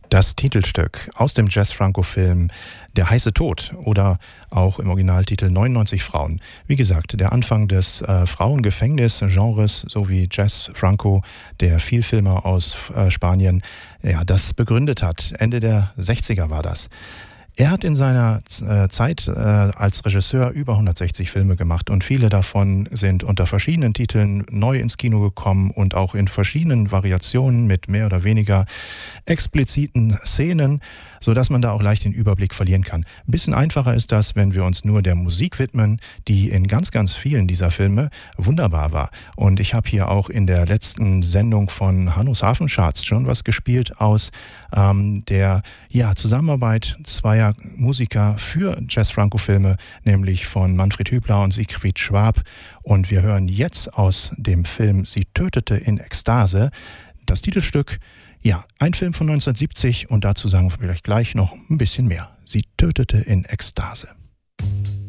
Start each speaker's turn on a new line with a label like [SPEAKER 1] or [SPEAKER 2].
[SPEAKER 1] Das Titelstück aus dem Jazz-Franco-Film Der heiße Tod oder auch im Originaltitel 99 Frauen. Wie gesagt, der Anfang des Frauengefängnis-Genres sowie Jazz-Franco, der Vielfilmer aus Spanien, das begründet hat. Ende der 60er war das. Er hat in seiner Zeit als Regisseur über 160 Filme gemacht und viele davon sind unter verschiedenen Titeln neu ins Kino gekommen und auch in verschiedenen Variationen mit mehr oder weniger expliziten Szenen, sodass man da auch leicht den Überblick verlieren kann. Ein bisschen einfacher ist das, wenn wir uns nur der Musik widmen, die in ganz, ganz vielen dieser Filme wunderbar war. Und ich habe hier auch in der letzten Sendung von Hannos Hafencharts schon was gespielt aus der Zusammenarbeit zweier Musiker für Jazz-Franco-Filme, nämlich von Manfred Hübler und Siegfried Schwab. Und wir hören jetzt aus dem Film Sie tötete in Ekstase das Titelstück. Ja, ein Film von 1970 und dazu sagen wir vielleicht gleich noch ein bisschen mehr. Sie tötete in Ekstase.